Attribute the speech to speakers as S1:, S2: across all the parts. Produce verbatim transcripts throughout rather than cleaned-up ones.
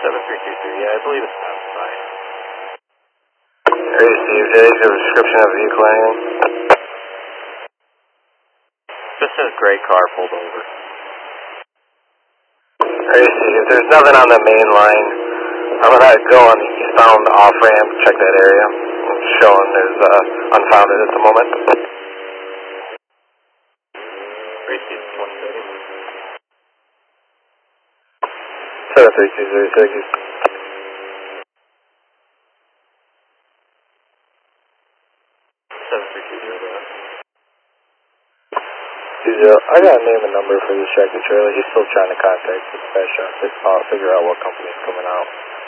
S1: seven three two three, yeah, I believe it's outside.
S2: Receive, did I give a description of vehicle anything?
S1: Just says gray car pulled over.
S2: Receive, there's nothing on the main line. I'm gonna go on the eastbound off ramp, check that area. It's showing there's uh, unfounded at the moment.
S1: Receive twenty seconds.
S2: seven three two zero six.
S1: seven three two zero.
S2: Two zero. I got a name and number for this tractor trailer. He's still trying to contact the dispatcher and uh, figure out what company's coming out.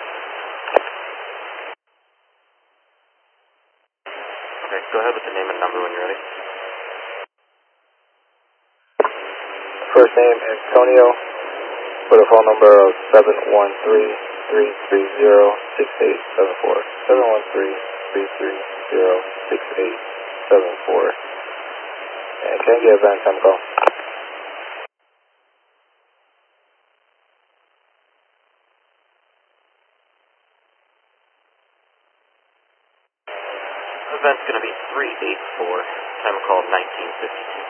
S1: Okay, go ahead with the name and number when you're ready.
S2: First name Antonio, with a phone number of seven one three, three three zero, six eight seven four. seven one three, three three zero, six eight seven four. And can I get a van time call?
S1: Event's going to be three eight four, time call nineteen fifty-two.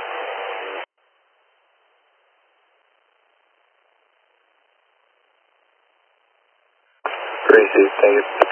S2: Receive, thank you.